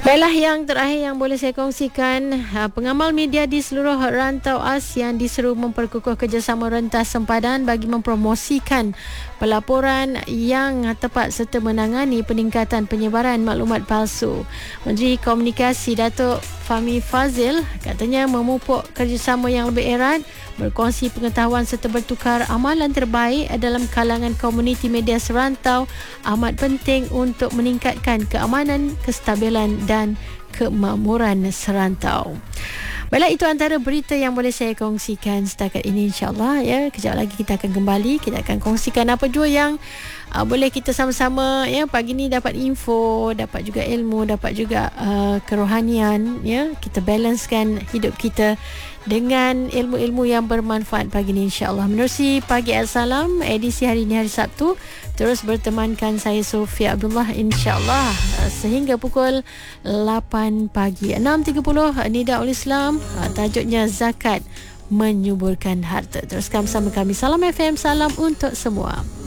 Baiklah, yang terakhir yang boleh saya kongsikan, pengamal media di seluruh rantau ASEAN diseru memperkukuh kerjasama rentas sempadan bagi mempromosikan pelaporan yang tepat serta menangani peningkatan penyebaran maklumat palsu. Menteri Komunikasi Datuk Fahmi Fadzil katanya memupuk kerjasama yang lebih erat, berkongsi pengetahuan serta bertukar amalan terbaik dalam kalangan komuniti media serantau amat penting untuk meningkatkan keamanan, kestabilan dan kemakmuran serantau. Baiklah, itu antara berita yang boleh saya kongsikan setakat ini, insyaAllah ya. Kejap lagi kita akan kembali. Kita akan kongsikan apa jua yang boleh kita sama-sama ya. Pagi ni dapat info, dapat juga ilmu, dapat juga kerohanian ya. Kita balancekan hidup kita dengan ilmu-ilmu yang bermanfaat pagi ni, insyaAllah. Menerusi Pagi Al-Salam edisi hari ini, hari Sabtu, terus bertemankan saya Sofia Abdullah, insyaAllah sehingga pukul 8 pagi. 6.30 Nida Ul Islam, tajuknya Zakat Menyuburkan Harta. Teruskan bersama kami. Salam FM, salam untuk semua.